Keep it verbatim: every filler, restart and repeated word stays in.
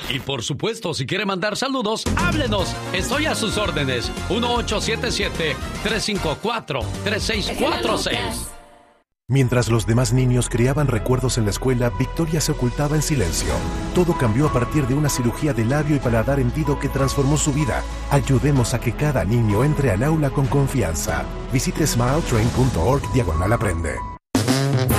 Y por supuesto, si quiere mandar saludos, háblenos. Estoy a sus órdenes. uno ocho siete siete, tres cinco cuatro, tres seis cuatro seis. Mientras los demás niños creaban recuerdos en la escuela, Victoria se ocultaba en silencio. Todo cambió a partir de una cirugía de labio y paladar hendido que transformó su vida. Ayudemos a que cada niño entre al aula con confianza. Visite smiletrain punto org diagonal aprende.